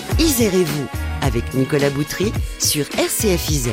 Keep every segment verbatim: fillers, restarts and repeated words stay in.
Isère et vous, avec Nicolas Boutry sur R C F Isère.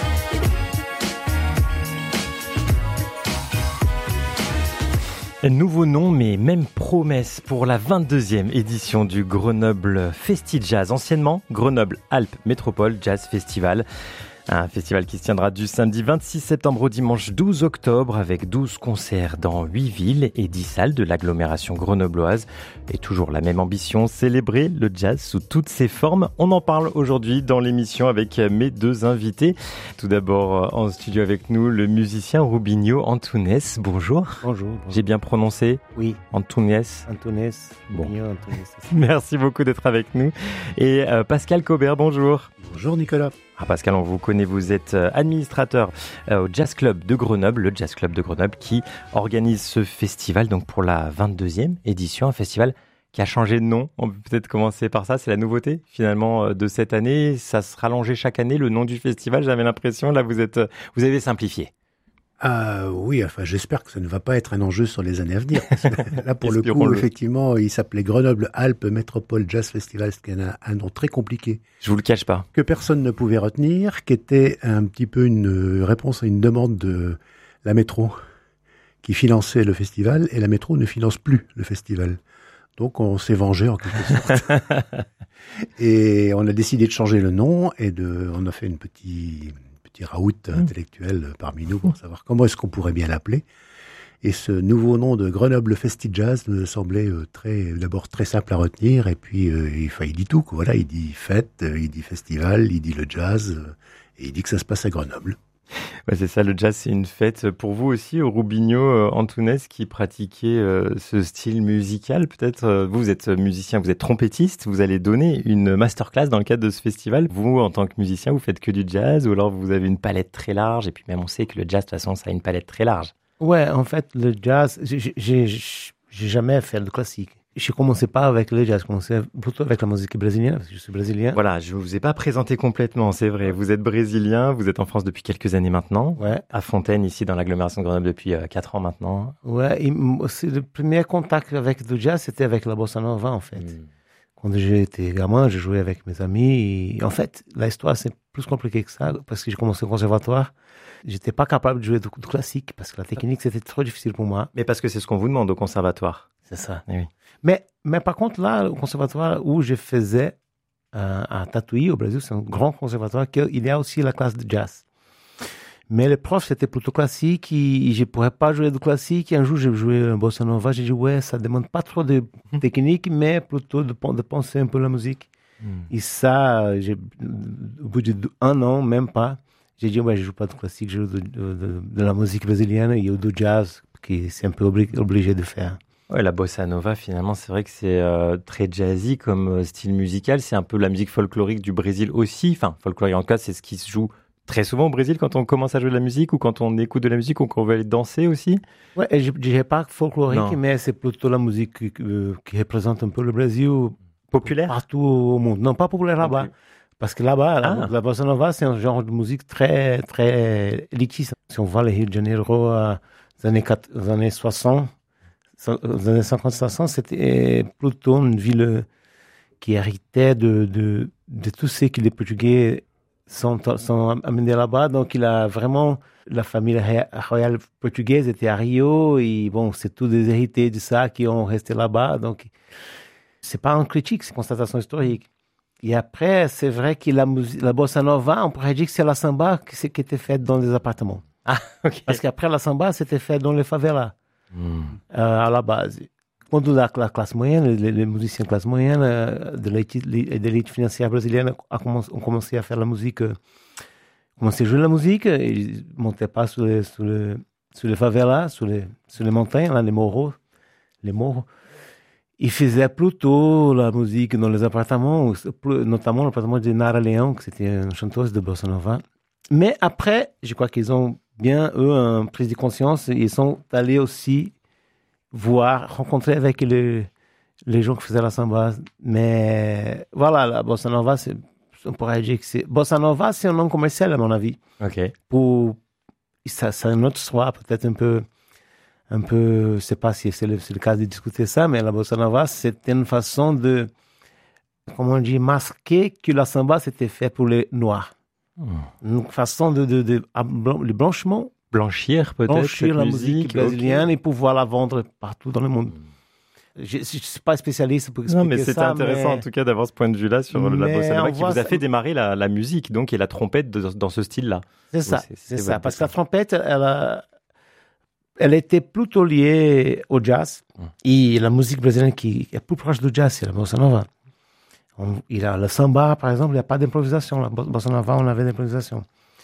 Nouveau nom, mais même promesse pour la vingt-deuxième édition du Grenoble Festi-Jazz, anciennement Grenoble Alpes Métropole Jazz Festival. Un festival qui se tiendra du samedi vingt-six septembre au dimanche douze octobre avec douze concerts dans huit villes et dix salles de l'agglomération grenobloise. Et toujours la même ambition, célébrer le jazz sous toutes ses formes. On en parle aujourd'hui dans l'émission avec mes deux invités. Tout d'abord en studio avec nous, le musicien Rubinho Antunes. Bonjour. Bonjour. bonjour. J'ai bien prononcé ? Oui. Antunes. Antunes. Bon. Rubinho Antunes. Merci beaucoup d'être avec nous. Et euh, Pascal Cobert, bonjour. Bonjour Nicolas. Ah Pascal, on vous connaît, vous êtes administrateur au Jazz Club de Grenoble, le Jazz Club de Grenoble qui organise ce festival donc pour la vingt-deuxième édition, un festival qui a changé de nom. On peut peut-être commencer par ça, c'est la nouveauté finalement de cette année. Ça se rallongeait chaque année le nom du festival, j'avais l'impression. Là, vous êtes, vous avez simplifié. Ah oui, enfin j'espère que ça ne va pas être un enjeu sur les années à venir. Parce que là, pour le coup, le. effectivement, il s'appelait Grenoble Alpes Métropole Jazz Festival, ce qui est un, un nom très compliqué. Je vous le cache pas. Que personne ne pouvait retenir, qui était un petit peu une réponse à une demande de la métro qui finançait le festival, et la métro ne finance plus le festival. Donc on s'est vengé en quelque sorte. Et on a décidé de changer le nom, et de, on a fait une petite... petit raout intellectuel parmi nous pour savoir comment est-ce qu'on pourrait bien l'appeler. Et ce nouveau nom de Grenoble Festi-Jazz me semblait euh, très, d'abord très simple à retenir, et puis euh, il, enfin, il dit tout, quoi. Voilà, il dit fête, euh, il dit festival, il dit le jazz, euh, et il dit que ça se passe à Grenoble. Ouais, c'est ça, le jazz, c'est une fête pour vous aussi, Rubinho euh, Antunes, qui pratiquait euh, ce style musical. Peut-être, euh, vous, vous êtes musicien, vous êtes trompettiste, vous allez donner une masterclass dans le cadre de ce festival. Vous, en tant que musicien, vous faites que du jazz, ou alors vous avez une palette très large, et puis même on sait que le jazz, de toute façon, ça a une palette très large. Ouais, en fait, le jazz, j'ai, j'ai, j'ai jamais fait de classique. Je commençais pas avec le jazz, je commençais plutôt avec la musique brésilienne, parce que je suis brésilien. Voilà, je vous ai pas présenté complètement, c'est vrai. Vous êtes brésilien, vous êtes en France depuis quelques années maintenant. Ouais. À Fontaine, ici, dans l'agglomération de Grenoble, depuis euh, quatre ans maintenant. Ouais, et c'est le premier contact avec le jazz, c'était avec la bossa nova, en fait. Mm. Quand j'étais gamin, je jouais avec mes amis. Et en fait, l'histoire, c'est plus compliqué que ça, parce que j'ai commencé au conservatoire. J'étais pas capable de jouer du, du classique, parce que la technique, c'était trop difficile pour moi. Mais parce que c'est ce qu'on vous demande au conservatoire. C'est ça. Eh oui. Mais, mais par contre, là, au conservatoire où je faisais euh, à Tatuí, au Brésil, c'est un grand conservatoire, il y a aussi la classe de jazz. Mais les profs, c'était plutôt classique, et je ne pourrais pas jouer du classique. Et un jour, j'ai joué un bossa nova, j'ai dit, ouais, ça ne demande pas trop de technique, mais plutôt de, de penser un peu la musique. Mm. Et ça, j'ai, au bout d'un an, même pas, j'ai dit, ouais, je ne joue pas de classique, je joue de, de, de, de la musique brésilienne et du jazz, qui c'est un peu obli- obligé de faire. Ouais, la bossa nova, finalement, c'est vrai que c'est euh, très jazzy comme euh, style musical. C'est un peu la musique folklorique du Brésil aussi. Enfin, folklorique en tout cas, c'est ce qui se joue très souvent au Brésil quand on commence à jouer de la musique ou quand on écoute de la musique ou quand on veut aller danser aussi. Ouais, et je ne dirais pas folklorique, non. Mais c'est plutôt la musique qui, euh, qui représente un peu le Brésil. Populaire ? Partout au monde. Non, pas populaire là-bas. Okay. Parce que là-bas, ah. la, la bossa nova, c'est un genre de musique très, très élitiste. Si on voit le Rio de Janeiro euh, aux années, aux années soixante, aux années cinquante soixante, c'était plutôt une ville qui héritait de, de, de tout ce que les Portugais sont, sont amenés là-bas. Donc, il a vraiment... La famille royale portugaise était à Rio et bon, c'est tous des hérités de ça qui ont resté là-bas. Donc, c'est pas une critique, c'est une constatation historique. Et après, c'est vrai que la, musique, la bossa nova, on pourrait dire que c'est la samba qui, qui était faite dans les appartements. Ah, ok. Parce qu'après la samba, c'était fait dans les favelas. Mm. Euh, à la base. Quand la, la classe moyenne, les, les musiciens de classe moyenne euh, de, l'élite, de l'élite financière brésilienne a commencé, ont commencé à faire la musique, euh, commencé à jouer la musique, ils ne montaient pas sur les, sur les, sur les favelas, sur les, sur les montagnes, là, les morros, les morros. Ils faisaient plutôt la musique dans les appartements, notamment l'appartement de Nara Leão, qui c'était une chanteuse de bossa nova. Mais après, je crois qu'ils ont bien, eux, une prise de conscience. Ils sont allés aussi voir, rencontrer avec les, les gens qui faisaient la samba. Mais voilà, la bossa nova, c'est, on pourrait dire que c'est... Bossa nova, c'est un nom commercial, à mon avis. OK. Pour, ça, c'est un autre choix, peut-être un peu... Un peu, je ne sais pas si c'est le, c'est le cas de discuter ça, mais la bossa nova, c'était une façon de comment on dit, masqué que la samba c'était fait pour les noirs. Mmh. Une façon de, de, de, de, de blanchiment. Blanchir peut-être Blanchir cette la musique, musique brésilienne okay. et pouvoir la vendre partout dans le monde. Mmh. Je ne suis pas spécialiste pour expliquer ça. Non, mais c'était intéressant mais... en tout cas d'avoir ce point de vue-là sur mais la bossa nova qui vous a ça... fait démarrer la, la musique donc, et la trompette de, dans ce style-là. C'est ça, c'est, c'est, c'est ça. Parce que la trompette, elle, a... elle était plutôt liée au jazz. Mmh. Et la musique brésilienne qui est plus proche du jazz, c'est la bossa nova. On, il y a le samba, par exemple, il n'y a pas d'improvisation. La bossa nova, on avait d'improvisation.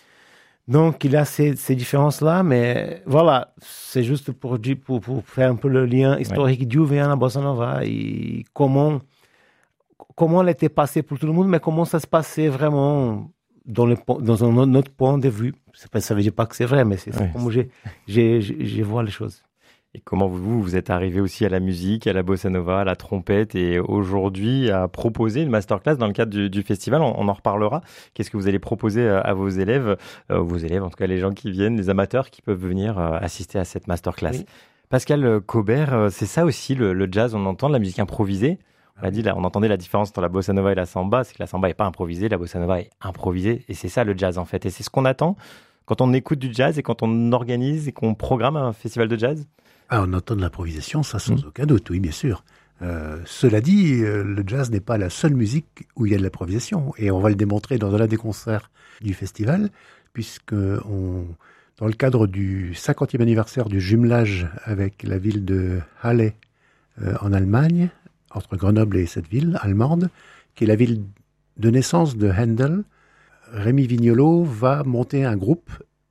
Donc, il y a ces, ces différences-là, mais voilà, c'est juste pour, pour, pour faire un peu le lien historique ouais. d'où vient la bossa nova et comment, comment elle était passée pour tout le monde, mais comment ça se passait vraiment dans, le, dans un autre point de vue. Ça ne veut dire pas que c'est vrai, mais c'est ouais. comment j'ai, j'ai, j'ai, je vois les choses. Et comment vous, vous êtes arrivé aussi à la musique, à la bossa nova, à la trompette et aujourd'hui à proposer une masterclass dans le cadre du, du festival. On, on en reparlera. Qu'est-ce que vous allez proposer à, à vos élèves, euh, vos élèves, en tout cas les gens qui viennent, les amateurs qui peuvent venir euh, assister à cette masterclass. Oui. Pascal Caubert, euh, c'est ça aussi le, le jazz, on entend de la musique improvisée. On a dit là, on entendait la différence entre la bossa nova et la samba, c'est que la samba n'est pas improvisée, la bossa nova est improvisée et c'est ça le jazz en fait. Et c'est ce qu'on attend quand on écoute du jazz et quand on organise et qu'on programme un festival de jazz. Ah, on entend de l'improvisation, ça sans mmh. aucun doute, oui, bien sûr. Euh, cela dit, euh, le jazz n'est pas la seule musique où il y a de l'improvisation. Et on va le démontrer dans l'un des concerts du festival, puisque on, dans le cadre du cinquantième anniversaire du jumelage avec la ville de Halle euh, en Allemagne, entre Grenoble et cette ville allemande, qui est la ville de naissance de Handel, Rémi Vignolo va monter un groupe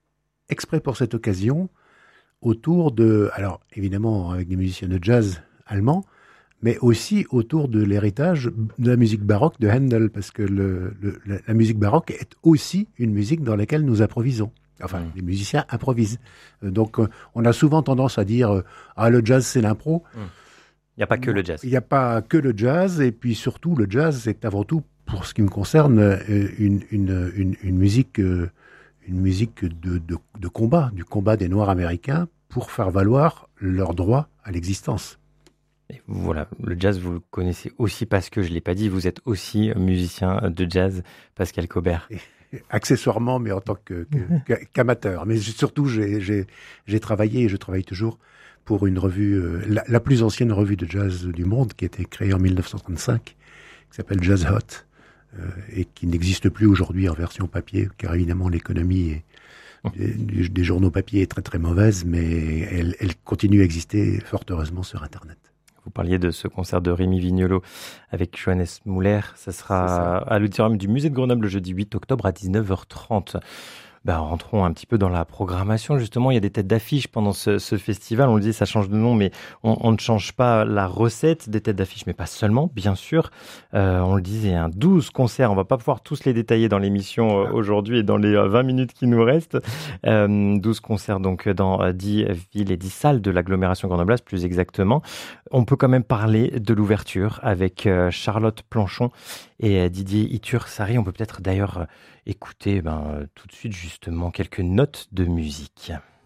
exprès pour cette occasion, autour de, alors évidemment avec des musiciens de jazz allemands, mais aussi autour de l'héritage de la musique baroque de Handel, parce que le, le, la musique baroque est aussi une musique dans laquelle nous improvisons. Enfin, mmh. les musiciens improvisent. Donc, on a souvent tendance à dire « Ah, le jazz, c'est l'impro mmh. ». Il n'y a pas que le jazz. Il n'y a pas que le jazz, et puis surtout, le jazz, c'est avant tout, pour ce qui me concerne, une, une, une, une musique... une musique de, de, de combat, du combat des Noirs américains pour faire valoir leur droit à l'existence. Et voilà, le jazz, vous le connaissez aussi parce que, je ne l'ai pas dit, vous êtes aussi musicien de jazz, Pascal Caubert. Et, accessoirement, mais en tant que, que, qu'amateur. Mais surtout, j'ai, j'ai, j'ai travaillé et je travaille toujours pour une revue, euh, la, la plus ancienne revue de jazz du monde, qui a été créée en dix-neuf cent trente-cinq, qui s'appelle Jazz Hot. Euh, et qui n'existe plus aujourd'hui en version papier, car évidemment l'économie est, des, des journaux papier est très très mauvaise, mais elle, elle continue à exister fort heureusement sur Internet. Vous parliez de ce concert de Rémi Vignolo avec Johannes Muller, ça sera ça. à l'auditorium du musée de Grenoble le jeudi huit octobre à dix-neuf heures trente. Ben, rentrons un petit peu dans la programmation. Justement, il y a des têtes d'affiche pendant ce, ce festival. On le dit, ça change de nom, mais on, on ne change pas la recette des têtes d'affiche, mais pas seulement, bien sûr. Euh, on le disait, hein, douze concerts. On va pas pouvoir tous les détailler dans l'émission euh, aujourd'hui et dans les euh, vingt minutes qui nous restent. Euh, douze concerts donc dans euh, dix villes et dix salles de l'agglomération grenobloise, plus exactement. On peut quand même parler de l'ouverture avec euh, Charlotte Planchon et euh, Didier Itur-Sari. On peut peut-être d'ailleurs euh, écouter ben, euh, tout de suite justement quelques notes de musique.